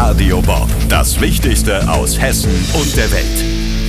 Radio Bob, das Wichtigste aus Hessen und der Welt.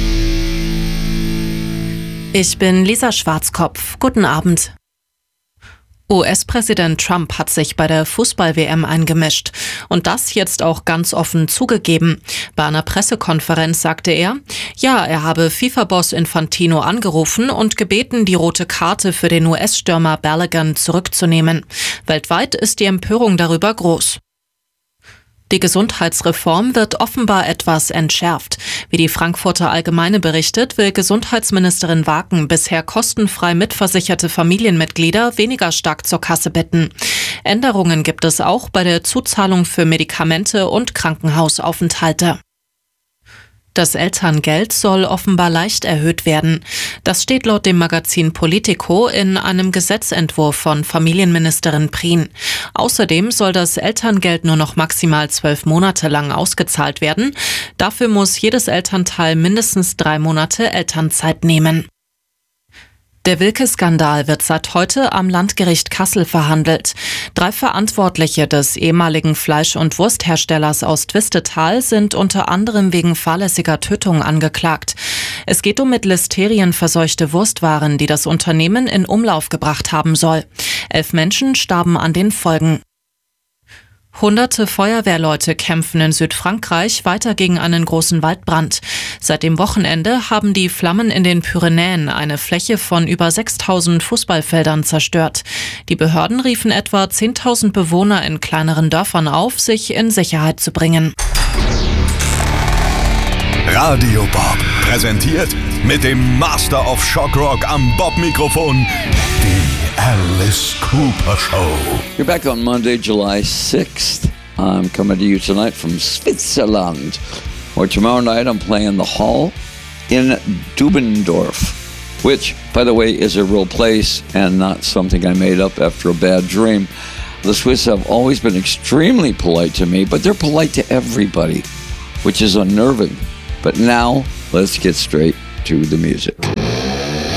Ich bin Lisa Schwarzkopf. Guten Abend. US-Präsident Trump hat sich bei der Fußball-WM eingemischt und das jetzt auch ganz offen zugegeben. Bei einer Pressekonferenz sagte er, ja, er habe FIFA-Boss Infantino angerufen und gebeten, die rote Karte für den US-Stürmer Balogun zurückzunehmen. Weltweit ist die Empörung darüber groß. Die Gesundheitsreform wird offenbar etwas entschärft. Wie die Frankfurter Allgemeine berichtet, will Gesundheitsministerin Waken bisher kostenfrei mitversicherte Familienmitglieder weniger stark zur Kasse bitten. Änderungen gibt es auch bei der Zuzahlung für Medikamente und Krankenhausaufenthalte. Das Elterngeld soll offenbar leicht erhöht werden. Das steht laut dem Magazin Politico in einem Gesetzentwurf von Familienministerin Prien. Außerdem soll das Elterngeld nur noch maximal 12 Monate lang ausgezahlt werden. Dafür muss jedes Elternteil mindestens 3 Monate Elternzeit nehmen. Der Wilke-Skandal wird seit heute am Landgericht Kassel verhandelt. 3 Verantwortliche des ehemaligen Fleisch- und Wurstherstellers aus Twistetal sind unter anderem wegen fahrlässiger Tötung angeklagt. Es geht um mit Listerien verseuchte Wurstwaren, die das Unternehmen in Umlauf gebracht haben soll. 11 Menschen starben an den Folgen. Hunderte Feuerwehrleute kämpfen in Südfrankreich weiter gegen einen großen Waldbrand. Seit dem Wochenende haben die Flammen in den Pyrenäen eine Fläche von über 6.000 Fußballfeldern zerstört. Die Behörden riefen etwa 10.000 Bewohner in kleineren Dörfern auf, sich in Sicherheit zu bringen. Radio Bob, präsentiert mit dem Master of Shock Rock am Bob-Mikrofon, die Alice Cooper Show. You're back on Monday, July 6th. I'm coming to you tonight from Switzerland, where tomorrow night I'm playing the Hall in Dubendorf, which, by the way, is a real place and not something I made up after a bad dream. The Swiss have always been extremely polite to me, but they're polite to everybody, which is unnerving. But now, let's get straight to the music.